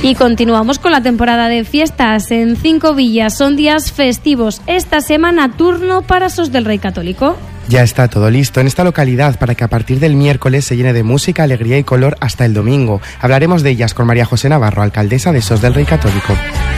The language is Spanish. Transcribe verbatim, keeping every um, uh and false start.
Y continuamos con la temporada de fiestas. En cinco villas son días festivos. Esta semana turno para Sos del Rey Católico. Ya está todo listo en esta localidad para que a partir del miércoles se llene de música, alegría y color hasta el domingo. Hablaremos de ellas con María José Navarro, alcaldesa de Sos del Rey Católico.